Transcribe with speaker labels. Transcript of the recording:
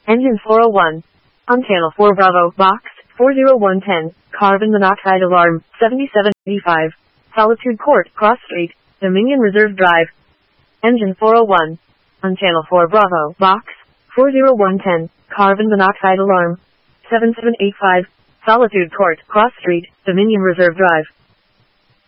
Speaker 1: Engine 401. On Channel 4 Bravo, Box 40110, carbon monoxide alarm, 7785. Solitude Court, Cross Street, Dominion Reserve Drive. Engine 401. On Channel 4 Bravo, Box 40110, carbon monoxide alarm, 7785. Solitude Court, Cross Street, Dominion Reserve Drive.